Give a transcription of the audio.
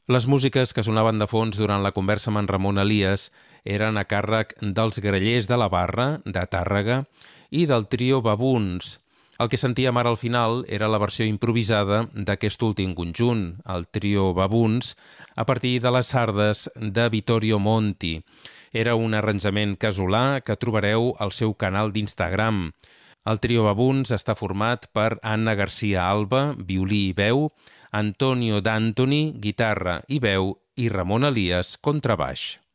Les músiques que sonaven de fons durant la conversa amb en Ramon Elias eren a càrrec dels Grallers de la Barra, de Tàrrega, i del trio Babuns. El que sentíem ara al final era la versió improvisada d'aquest últim conjunt, el trio Babuns, a partir de les sardes de Vittorio Monti. Era un arranjament casolà que trobareu al seu canal d'Instagram. El trio Babuns està format per Anna García Alba, violí i veu, Antonio D'Antoni, guitarra i veu, i Ramon Elias, contrabaix.